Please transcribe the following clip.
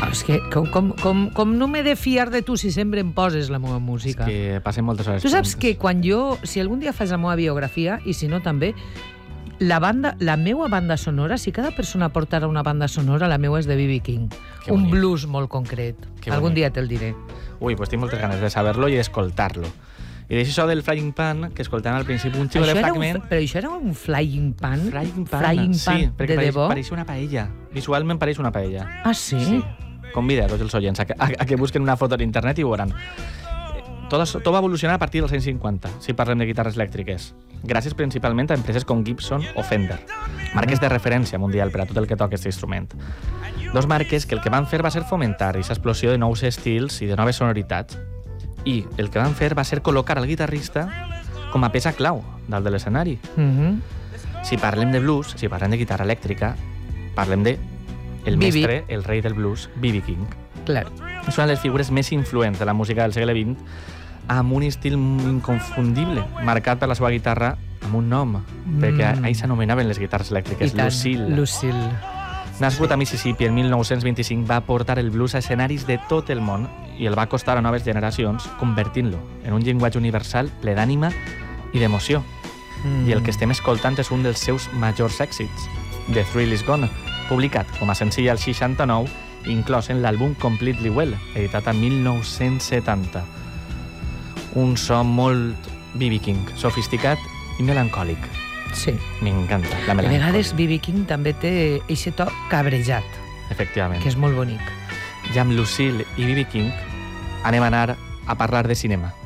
És que com no m'he de fiar de tu si sempre em poses la meva música. És que passen moltes hores Tu saps juntes. que quan jo, si algun dia fas la meva biografia, i si no també, la meva banda sonora, si cada persona portara una banda sonora, la meva és de B.B. King. Que Un bonic. blues molt concret. Que Algun bonic. dia te'l diré. Ui, pues tinc moltes ganes de saber-lo i d'escoltar-lo. I d'això del Frying Pan, que escoltant al principi un xico de fragment... Però això era un frying pan? Frying Pan, Frying pan, sí, perquè de debò? pareix una paella. Visualment pareix una paella. Ah, sí? Sí. Convida a tots els oients a que busquen una foto a internet i ho veuran. Tot va evolucionar a partir dels anys 50, si parlem de guitarres elèctriques, gràcies principalment a empreses com Gibson o Fender, marques de referència mundial per a tot el que toca aquest instrument. Dos marques que el que van fer va ser fomentar aquesta explosió de nous estils i de noves sonoritats, i el que van fer va ser col·locar el guitarrista com a peça clau dalt de l'escenari. Si parlem de blues, si parlem de guitarra elèctrica, parlem de el mestre, el rei del blues, B.B. King. Clar. És una de les figures més influents de la música del segle XX, amb un estil inconfundible, marcat per la seva guitarra amb un nom, perquè ahir s'anomenaven les guitarres elèctriques, Lucille. Lucille. Nascut a Mississippi en 1925, va portar el blues a escenaris de tot el món i el va acostar a noves generacions, convertint-lo en un llenguatge universal ple d'ànima i d'emoció. I el que estem escoltant és un dels seus majors èxits, The Thrill Is Gone, publicat com a senzill al 69, inclòs en l'àlbum Completely Well, editat a 1970. Un so molt B.B. King, sofisticat i melancòlic. Sí. M'encanta, la A melancòlica. vegades B.B. King també té aquest to cabrejat, Efectivament. que és molt bonic. Ja amb Lucille i B.B. King anem a anar a parlar de cinema.